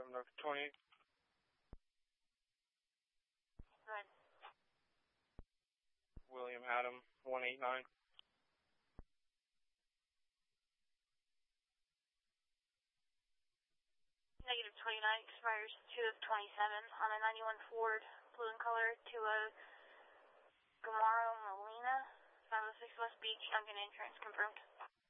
on the 20. Good. William Adam, 189. Negative 29 expires 2 of 27 on a 91 Ford, blue in color, to a Gamaro Molina, 506 West Beach, Duncan Insurance confirmed.